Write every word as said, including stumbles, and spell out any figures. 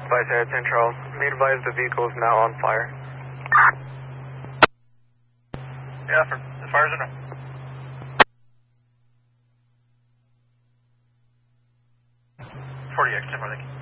Spice Air ten Charles. Be advised the vehicle is now on fire. Yeah, for the fire's in. forty X, ten, I think.